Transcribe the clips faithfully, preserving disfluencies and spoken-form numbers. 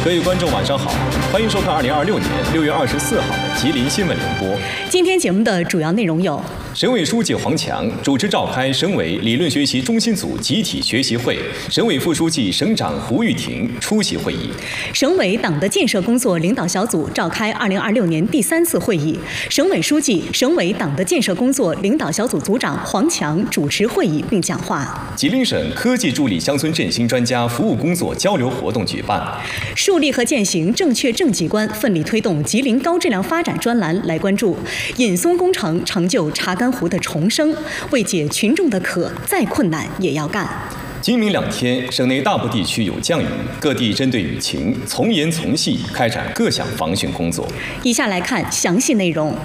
各位观众，晚上好，欢迎收看二零二六年六月二十四号的吉林新闻联播。 今天节目的主要内容有： 省委书记黄强主持召开省委理论学习中心组集体学习会，省委副书记、省长胡玉婷出席会议； 省委党的建设工作领导小组召开二零二六年第三次会议，省委书记、省委党的建设工作领导小组组长黄强主持会议并讲话。 吉林省科技助力乡村振兴专家服务工作交流活动举办。 树立和践行正确政绩观，奋力推动吉林高质量发展专栏来关注引松工程成就查干湖的重生，为解群众的渴，再困难也要干。 今明两天，省内大部地区有降雨，各地针对雨情从严从细开展各项防汛工作。 以下来看详细内容。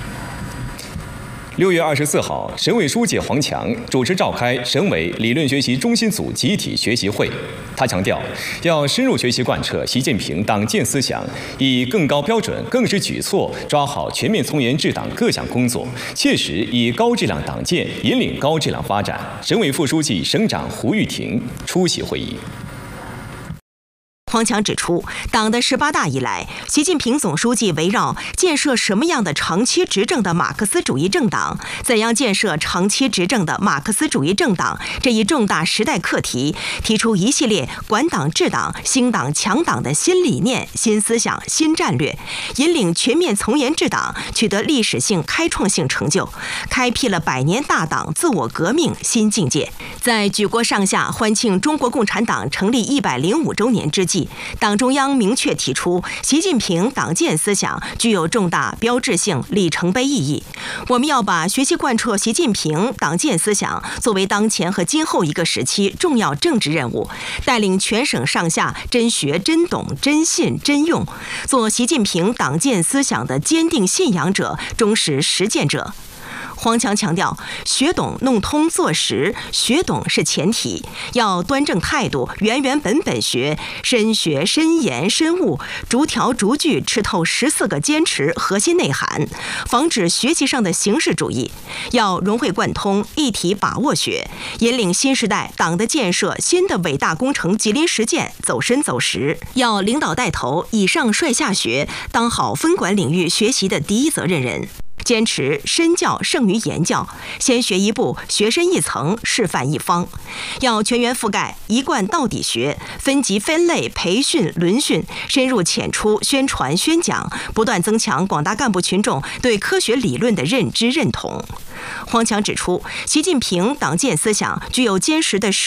六月二十四号，省委书记黄强主持召开省委理论学习中心组集体学习会。他强调，要深入学习贯彻习近平党建思想，以更高标准、更实举措抓好全面从严治党各项工作，切实以高质量党建引领高质量发展。省委副书记、省长胡玉婷出席会议。 黄强指出，党的十八大以来，习近平总书记围绕建设什么样的长期执政的马克思主义政党，怎样建设长期执政的马克思主义政党这一重大时代课题，提出一系列管党治党、兴党强党的新理念、新思想、新战略，引领全面从严治党取得历史性开创性成就，开辟了百年大党自我革命新境界。在举国上下欢庆中国共产党成立一百零五周年之际，党中央明确提出，习近平党建思想具有重大标志性里程碑意义。我们要把学习贯彻习近平党建思想作为当前和今后一个时期重要政治任务，带领全省上下真学、真懂、真信、真用，做习近平党建思想的坚定信仰者、忠实实践者。黄强强调，学懂弄通做实，学懂是前提，要端正态度，原原本本学，深学深研深悟，逐条逐句吃透十四个坚持核心内涵，防止学习上的形式主义，要融会贯通，一体把握学，引领新时代党的建设新的伟大工程吉林实践走深走实，要领导带头，以上率下学，当好分管领域学习的第一责任人。坚持身教胜于言教，先学一步，学深一层，示范一方。要全员覆盖，一贯到底学，分级分类培训轮训，深入浅出宣传宣讲，不断增强广大干部群众对科学理论的认知认同。黄强指出，习近平党建思想具有坚实的实